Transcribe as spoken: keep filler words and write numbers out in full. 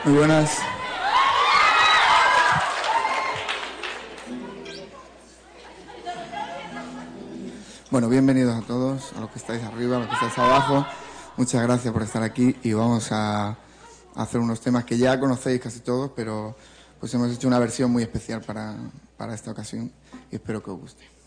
Muy buenas. Bueno, bienvenidos a todos, a los que estáis arriba, a los que estáis abajo. Muchas gracias por estar aquí y vamos a hacer unos temas que ya conocéis casi todos, pero pues hemos hecho una versión muy especial para, para esta ocasión y espero que os guste.